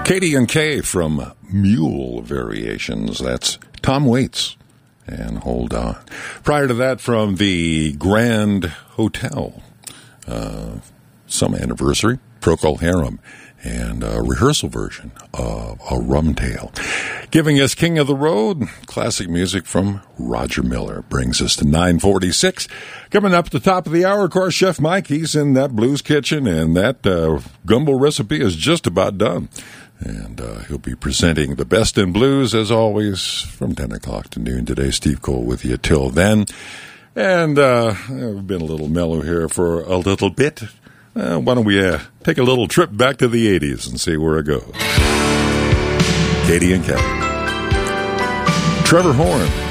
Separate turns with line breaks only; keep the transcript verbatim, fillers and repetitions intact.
Katie and Kay from Mule Variations. That's Tom Waits and Hold On. Prior to that, from the Grand Hotel, uh, some anniversary, Procol Harum, and a rehearsal version of A Rum Tale. Giving us King of the Road, classic music from Roger Miller. Brings us to nine forty-six. Coming up at the top of the hour, of course, Chef Mike, he's in that Blues Kitchen, and that uh, gumbo recipe is just about done. And uh, he'll be presenting the best in blues, as always, from ten o'clock to noon today. Steve Cole with you till then. And uh, I've been a little mellow here for a little bit. Uh, why don't we uh, take a little trip back to the eighties and see where it goes. Katie and Kevin. Trevor Horn.